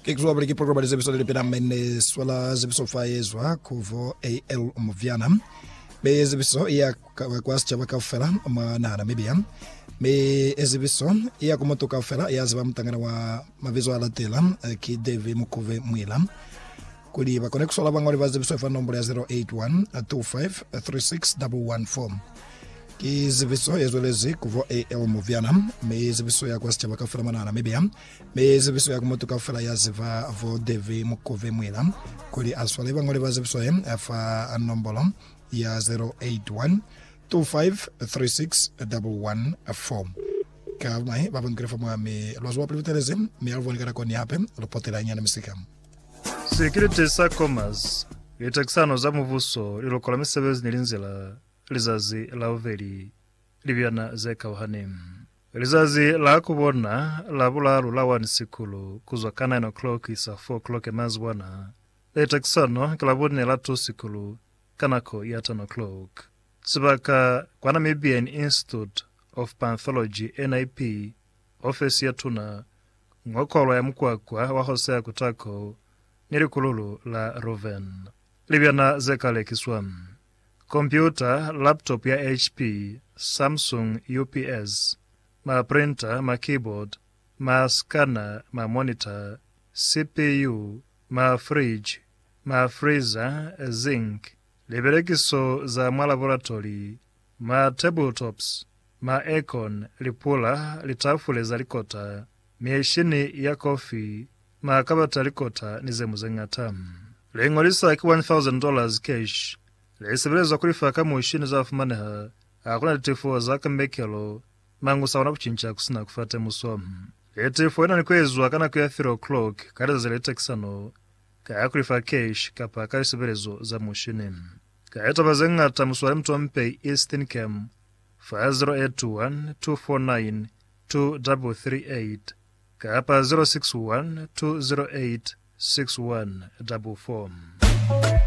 Ke kuzwa bali ki programa des episode de pedamene swala zebiso faezwa kuvo AL Moviana. Me ezibiso iya kwasitya bakafela mana Namibia. Me ezibiso iya kumotoka fela iya ziba mtangana wa mavizo alatela ki Devi Mukove Mwila. Kuli bakone kusola bangoli bazibiso fa nombolo ya 08125361114. Ki zibiso ezolezi kuvo AL Moviana. Me zibiso ya kwasitya bakafela mana Namibia. Me zibiso ya kumotoka fela ya ziva vo Devi Mukove Mwila. Kuli aswale bangoli bazibiso fa nombolo ya 08125361114. Kama baba ngrefa mwami lozwa privilege mi alvoni kana koni hape lopotela nyana misika. Security Sacomas itaksano za muvuso lilokola misebezi nilinzela lizazi la uveli libyana zeka uhanim. Lizazi la kubona la bulalu la wanisikulu kuzwa kana 9 o'clock isa 4 o'clock emazwana. Itaksano kilabuni la 2 sikulu kanako ya 10 o'clock. Sibaka kwa Namibian Institute of Pathology NIP office ya tuna ngokolo ya mkwakwa wa Hosea kutako nilikululu la Roven. Libyana zekale kiswam. Computer, laptop ya HP, Samsung UPS, ma printer, ma keyboard, ma scanner, ma monitor, CPU, ma fridge, ma freezer, zinc, liberekiso za laboratory, ma tabletops, ma aircon, lipula, litafule za likota, mieshini ya kofi, ma kabata likota nizemu zengatam. Lengolisa ki $1,000 cash. Leisibelezwa kulifa kama ushini za wafumaneha, hakuna litifuwa za kambekelo, mangu sawana kuchincha kusina kufate muswamu. Litifuwa ina nikwezwa kana kuya 3 o'clock, kada zile teksano, kaya kulifa cash kapa kaya sibelezo za mushini. Kaya tabazenga tamuswari mtu mpei Eastern Cam 5081-249-2338 kaya pa 061-208-6144.